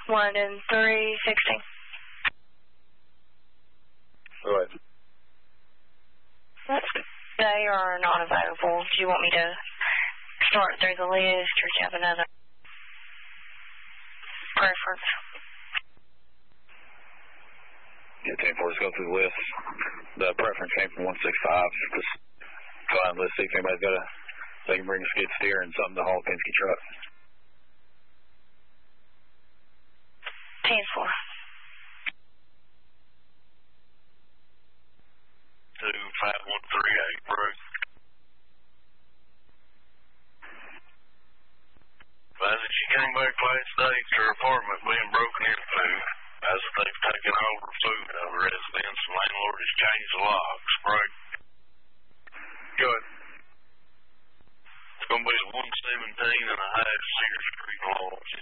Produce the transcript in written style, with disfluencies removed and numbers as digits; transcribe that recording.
London 360. Go ahead. They are not available. Do you want me to start through the list, or do you have another preference? Yeah, 10-4, let's go through the list. The preference came from 165. Just go ahead and let's see if anybody's got they can bring a skid steer and something to haul Penske truck. 10-4. 25138, Bruce. As she came back last day to her apartment being broken into, as if they've taken over food of the residence, the landlord has changed the locks, right? Good. It's going to be 117 and a half Cedar Street, Lawrence.